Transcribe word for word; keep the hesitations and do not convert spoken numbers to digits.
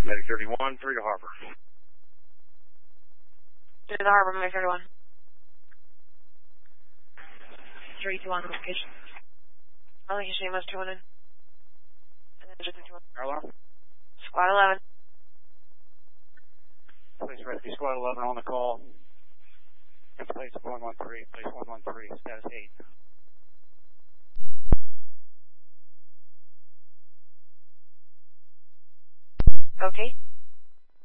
Medic thirty-one, three to Harbor. To the Harbor, Medic thirty-one. three two one location. I think you see most two one in. And then just two one. Hello? Squad eleven. Police Rescue Squad eleven on the call. Place one one three, place one one three, status eight. Okay.